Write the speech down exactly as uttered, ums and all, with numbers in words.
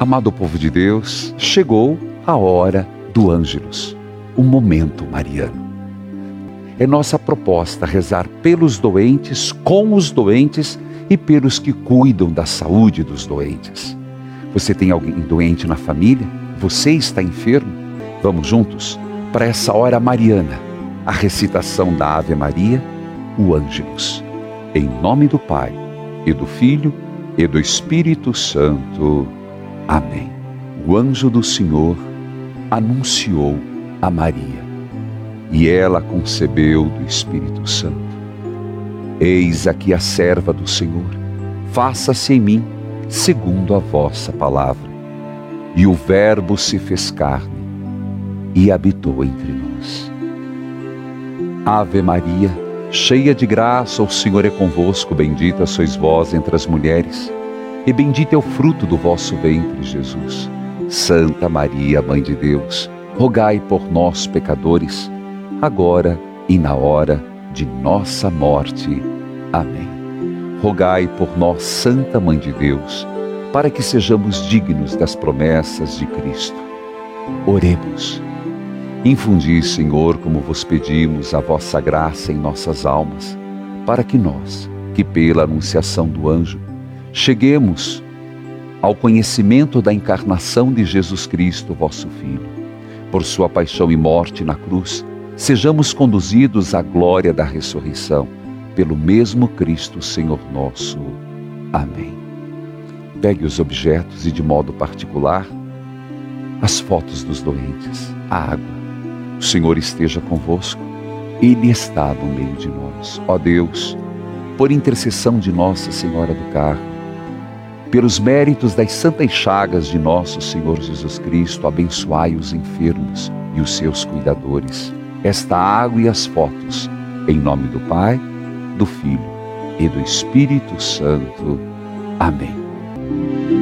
Amado povo de Deus, chegou a hora do Ângelus, o momento mariano. É nossa proposta rezar pelos doentes, com os doentes e pelos que cuidam da saúde dos doentes. Você tem alguém doente na família? Você está enfermo? Vamos juntos para essa hora mariana, a recitação da Ave Maria, o Ângelus. Em nome do Pai, e do Filho, e do Espírito Santo. Amém. O anjo do Senhor anunciou a Maria, e ela concebeu do Espírito Santo. Eis aqui a serva do Senhor, faça-se em mim segundo a vossa palavra. E o Verbo se fez carne e habitou entre nós. Ave Maria, cheia de graça, o Senhor é convosco, bendita sois vós entre as mulheres, e bendito é o fruto do vosso ventre, Jesus. Santa Maria, Mãe de Deus, rogai por nós, pecadores, agora e na hora de nossa morte. Amém. Rogai por nós, Santa Mãe de Deus, para que sejamos dignos das promessas de Cristo. Oremos. Infundi, Senhor, como vos pedimos, a vossa graça em nossas almas, para que nós, que pela anunciação do anjo, cheguemos ao conhecimento da encarnação de Jesus Cristo, vosso Filho. Por sua paixão e morte na cruz, sejamos conduzidos à glória da ressurreição, pelo mesmo Cristo, Senhor nosso. Amém. Pegue os objetos e, de modo particular, as fotos dos doentes, a água. O Senhor esteja convosco, Ele está no meio de nós. Ó Deus, por intercessão de Nossa Senhora do Carmo, pelos méritos das santas chagas de nosso Senhor Jesus Cristo, abençoai os enfermos e os seus cuidadores. Esta água e as fotos, em nome do Pai, do Filho e do Espírito Santo. Amém.